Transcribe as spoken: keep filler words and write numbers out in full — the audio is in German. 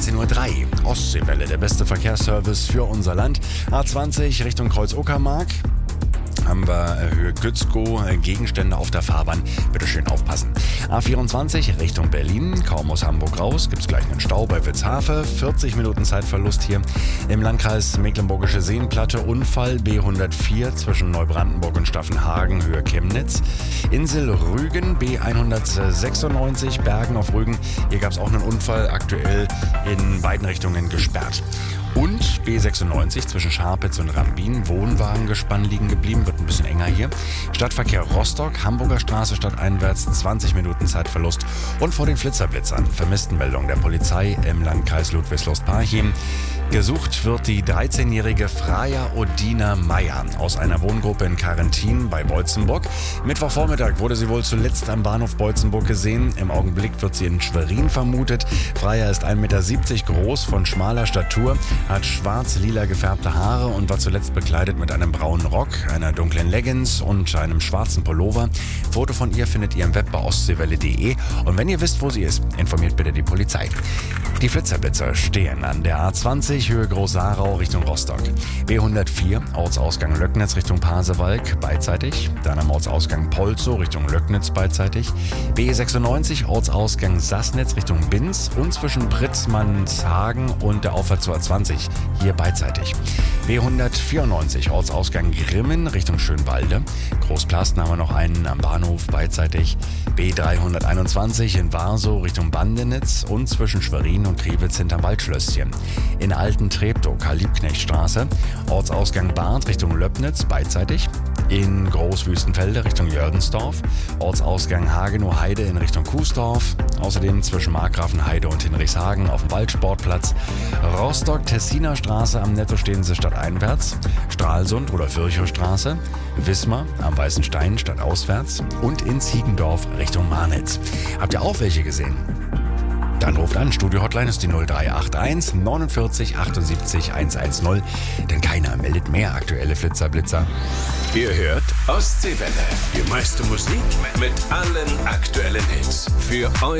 sechzehn Uhr drei. Ostseewelle, der beste Verkehrsservice für unser Land. A zwanzig Richtung Kreuz-Uckermark. Haben wir Höhe Gützkow, Gegenstände auf der Fahrbahn. Bitte schön aufpassen. A vierundzwanzig Richtung Berlin, kaum aus Hamburg raus. Gibt es gleich einen Stau bei Witzhafe. vierzig Minuten Zeitverlust hier im Landkreis Mecklenburgische Seenplatte. Unfall B hundertvier zwischen Neubrandenburg und Staffenhagen, Höhe Chemnitz. Insel Rügen B hundertsechsundneunzig, Bergen auf Rügen. Hier gab es auch einen Unfall, aktuell in beiden Richtungen gesperrt. Und B sechsundneunzig zwischen Scharpitz und Rambin, Wohnwagengespann liegen geblieben, wird ein bisschen enger hier. Stadtverkehr Rostock, Hamburger Straße stadteinwärts, zwanzig Minuten Zeitverlust. Und vor den Flitterblitzern, Vermisstenmeldung der Polizei im Landkreis Ludwigslust-Parchim. Gesucht wird die dreizehnjährige Freya Odina Meyer aus einer Wohngruppe in Karentin bei Beutzenburg. Mittwochvormittag wurde sie wohl zuletzt am Bahnhof Beutzenburg gesehen. Im Augenblick wird sie in Schwerin vermutet. Freya ist ein Meter siebzig groß, von schmaler Statur, hat schwarz-lila gefärbte Haare und war zuletzt bekleidet mit einem braunen Rock, einer dunklen Leggings und einem schwarzen Pullover. Foto von ihr findet ihr im Web bei ostseewelle punkt de. Und wenn ihr wisst, wo sie ist, informiert bitte die Polizei. Die Flitterblitzer stehen an der A zwanzig Höhe Groß-Sarau Richtung Rostock. B hundertvier Ortsausgang Löcknitz Richtung Pasewalk beidseitig. Dann am Ortsausgang Polzow Richtung Löcknitz beidseitig. B sechsundneunzig Ortsausgang Sassnitz Richtung Binz und zwischen Pritzmannshagen und der Auffahrt zur A zwanzig hier beidseitig. B hundertvierundneunzig Ortsausgang Grimmen Richtung Schönwalde. Großplasten haben wir noch einen am Bahnhof beidseitig. B dreihunderteinundzwanzig in Warsow Richtung Bandenitz und zwischen Schwerin und Kriwitz hinterm Waldschlösschen. In Alten-Treptow Karl-Liebknecht-Straße. Ortsausgang Barth Richtung Löbnitz beidseitig. In Großwüstenfelde Richtung Jördensdorf. Ortsausgang Hagenow-Heide in Richtung Kuesdorf. Außerdem zwischen Markgrafenheide und Hinrichshagen auf dem Waldsportplatz. Rostock-Tessiner Straße am Nettostehense stadteinwärts. Stralsund oder Virchowstraße. Wismar am Weißen Stein stadtauswärts. Und in Ziegendorf Richtung Marnitz. Habt ihr auch welche gesehen? Dann ruft an, Studio-Hotline ist die null drei acht eins neunundvierzig achtundsiebzig hundertzehn, denn keiner meldet mehr aktuelle Flitzer-Blitzer. Ihr hört Ostseewelle, die meiste Musik mit allen aktuellen Hits für euch.